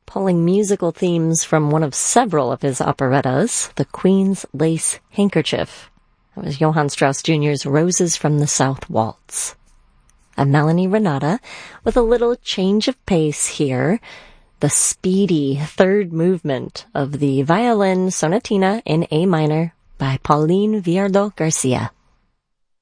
pulling musical themes from one of several of his operettas, The Queen's Lace Handkerchief. That was Johann Strauss Jr.'s Roses from the South Waltz. And Melanie Renata with a little change of pace here, the speedy third movement of the Violin Sonatina in A minor by Pauline Viardot Garcia.